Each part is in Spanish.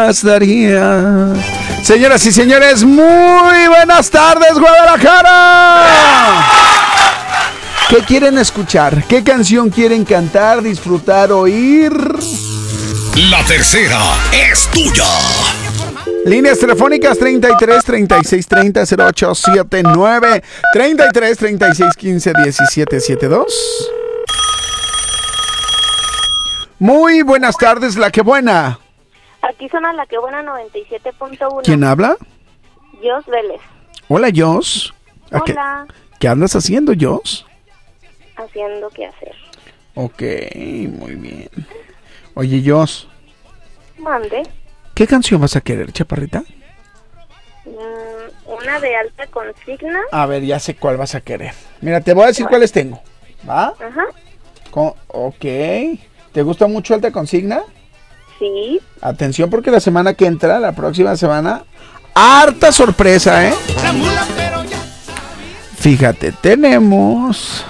gastaría. Señoras y señores, muy buenas tardes, Guadalajara. ¿Qué quieren escuchar? ¿Qué canción quieren cantar, disfrutar, oír? La tercera es tuya. Líneas telefónicas 33 36 30 08 79 33 36 15 17 72. Muy buenas tardes, La Que Buena. Aquí suena La Que Buena 97.1. ¿Quién habla? Jos Vélez. Hola, Jos. Hola. ¿Qué andas haciendo, Jos? Haciendo qué hacer. Ok, muy bien. Oye, Jos. Mande. ¿Qué canción vas a querer, chaparrita? Una de alta consigna. A ver, ya sé cuál vas a querer. Mira, te voy a decir cuáles tengo. ¿Va? Ajá. Ok. ¿Te gusta mucho Alta Consigna? Sí. Atención porque la semana que entra, la próxima semana, harta sorpresa, ¿eh? Fíjate, tenemos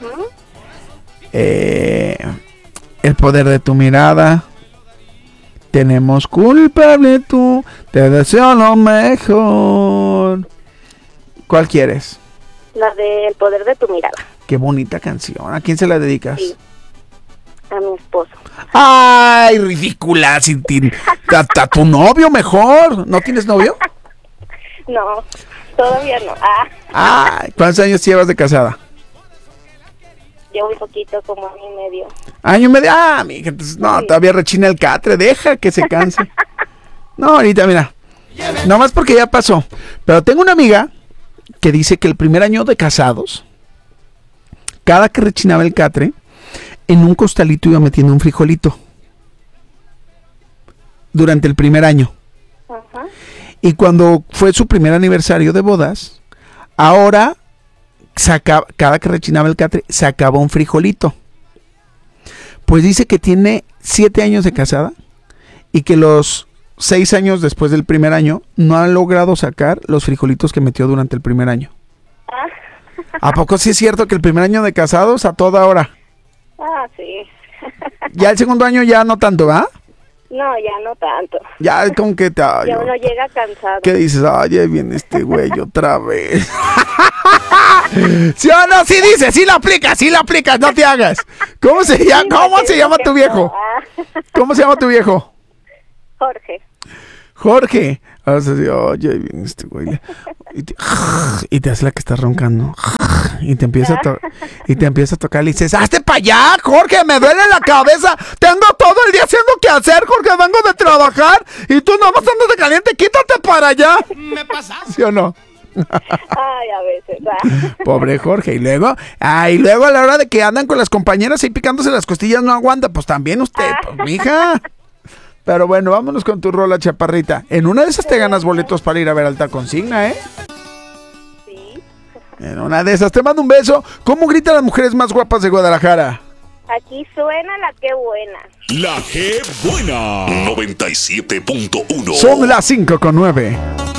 El Poder de Tu Mirada. Tenemos Culpable Tú, Te Deseo Lo Mejor. ¿Cuál quieres? La de El Poder de Tu Mirada. Qué bonita canción. ¿A quién se la dedicas? Sí. A mi esposo. ¡Ay, ridícula! A tu novio mejor. ¿No tienes novio? No, todavía no. Ay, ¿cuántos años llevas de casada? Llevo un poquito, como año y medio. Año y medio. Mija, entonces, no, Sí. todavía rechina el catre. Deja que se canse. No, ahorita, mira. Nomás porque ya pasó. Pero tengo una amiga que dice que el primer año de casados, cada que rechinaba el catre, en un costalito iba metiendo un frijolito. Durante el primer año. Ajá. Y cuando fue su primer aniversario de bodas, ahora, cada que rechinaba el catre, sacaba un frijolito. Pues dice que tiene 7 años de casada y que los 6 años después del primer año no ha logrado sacar los frijolitos que metió durante el primer año. ¿A poco sí es cierto que el primer año de casados a toda hora? Sí. Ya el segundo año ya no tanto, ¿va? No, ya no tanto. Ya como que Ya uno llega cansado. ¿Qué dices? Ay, ahí viene este güey otra vez. ¿Sí o no? Sí dice, sí lo aplicas, no te hagas. ¿Cómo se llama tu viejo? ¿Cómo se llama tu viejo? Jorge. O sea, oye, ahí viene este güey. Y te hace la que está roncando. Y te empieza a tocar y dices, ¡hazte para allá, Jorge! ¡Me duele la cabeza! Tengo todo el día haciendo que hacer, Jorge. Vengo de trabajar y tú nomás andas de caliente. ¡Quítate para allá! ¿Me pasa? ¿Sí o no? A veces. Pobre Jorge. Y luego a la hora de que andan con las compañeras ahí picándose las costillas, no aguanta. Pues también usted, pues, mija. Pero bueno, vámonos con tu rola, chaparrita. En una de esas te ganas boletos para ir a ver Alta Consigna, ¿eh? Sí. En una de esas. Te mando un beso. ¿Cómo gritan las mujeres más guapas de Guadalajara? Aquí suena La Que Buena. La Que Buena 97.1. Son las 5:09.